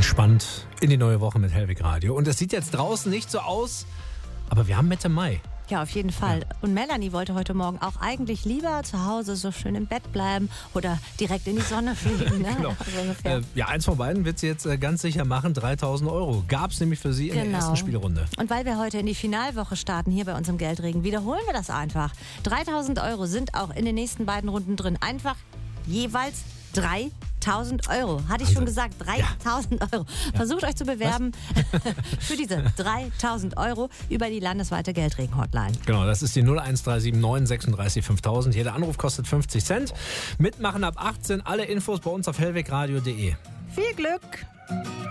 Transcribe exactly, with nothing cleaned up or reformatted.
Entspannt in die neue Woche mit Hellwig Radio. Und es sieht jetzt draußen nicht so aus, aber wir haben Mitte Mai. Ja, auf jeden Fall. Ja. Und Melanie wollte heute Morgen auch eigentlich lieber zu Hause so schön im Bett bleiben oder direkt in die Sonne fliegen. Ne? Genau. So ungefähr. Äh, ja, eins von beiden wird sie jetzt äh, ganz sicher machen. dreitausend Euro gab es nämlich für sie in Genau. der ersten Spielrunde. Und weil wir heute in die Finalwoche starten, hier bei uns im Geldregen, wiederholen wir das einfach. dreitausend Euro sind auch in den nächsten beiden Runden drin. Einfach jeweils dreitausend Euro. Hatte ich Wahnsinn. schon gesagt, dreitausend Euro. Versucht euch zu bewerben für diese dreitausend Euro über die landesweite Geldregen-Hotline. Genau, das ist die null eins drei sieben neun sechsunddreißig fünftausend. Jeder Anruf kostet fünfzig Cent. Mitmachen ab achtzehn. Alle Infos bei uns auf hellwegradio punkt de. Viel Glück!